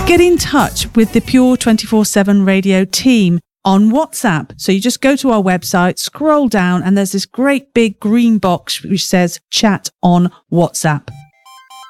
Get in touch with the Pure 24/7 Radio team on WhatsApp. So you just go to our website, scroll down, and there's this great big green box which says chat on WhatsApp.